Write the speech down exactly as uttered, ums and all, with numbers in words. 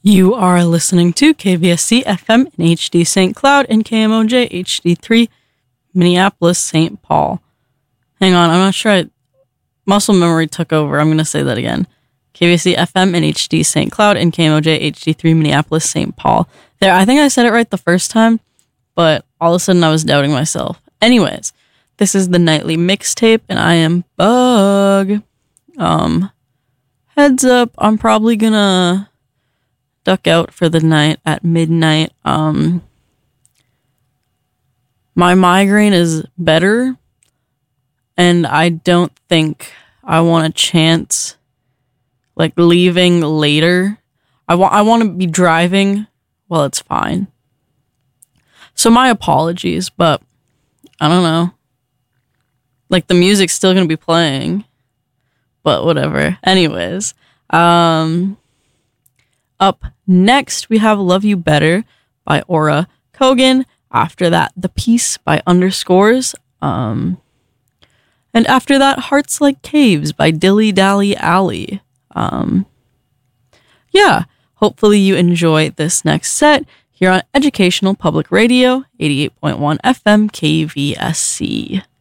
You are listening to K V S C F M in H D Saint Cloud and K M O J H D three Minneapolis Saint Paul. Hang on, I'm not sure. I, muscle memory took over. I'm going to say that again. K V S C F M in H D Saint Cloud and K M O J H D three Minneapolis Saint Paul. There, I think I said it right the first time, but all of a sudden I was doubting myself. Anyways, this is the nightly mixtape, and I am Bug. Um, heads up, I'm probably gonna duck out for the night at midnight. Um, my migraine is better, and I don't think I want a chance, like, leaving later. I want I want to be driving while it's fine. So my apologies, but I don't know. Like, the music's still gonna be playing, but whatever. Anyways, um. Up next, we have Love You Better by Aura Kogan. After that, The Peace by Underscores. Um, and after that, Hearts Like Caves by Dilly Dally Alley. Um, yeah, hopefully you enjoy this next set here on Educational Public Radio, eighty-eight point one F M K V S C.